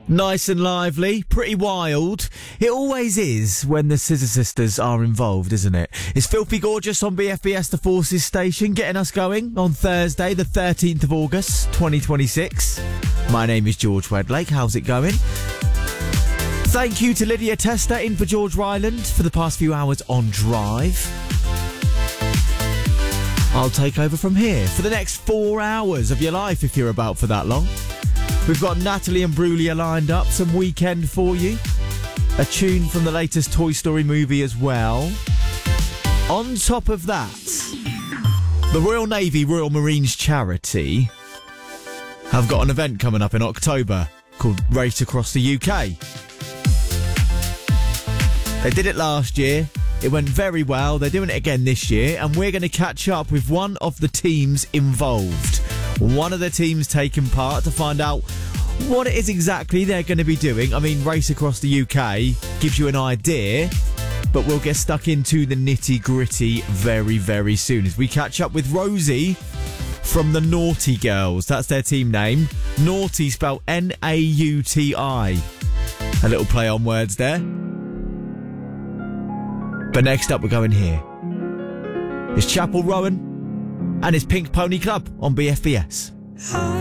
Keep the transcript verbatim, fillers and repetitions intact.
Nice and lively, pretty wild. It always is when the Scissor Sisters are involved, isn't it? It's Filthy Gorgeous on B F B S The Forces station, getting us going on Thursday, the thirteenth of August, twenty twenty-six. My name is George Wedlake. How's it going? Thank you to Lydia Tester in for George Ryland for the past few hours on Drive. I'll take over from here for the next four hours of your life if you're about for that long. We've got Natalie and Brulia lined up, some Weekend for you. A tune from the latest Toy Story movie as well. On top of that, the Royal Navy Royal Marines charity have got an event coming up in October called Race Across the U K. They did it last year. It went very well. They're doing it again this year, and we're going to catch up with one of the teams involved. One of the teams taking part to find out what it is exactly they're going to be doing. I mean, Race Across the U K gives you an idea, but we'll get stuck into the nitty-gritty very, very soon as we catch up with Rosie from the Naughty Girls. That's their team name. Naughty spelled N A U T I. A little play on words there. But next up, we're going here. It's Chapel Rowan and it's Pink Pony Club on B F B S.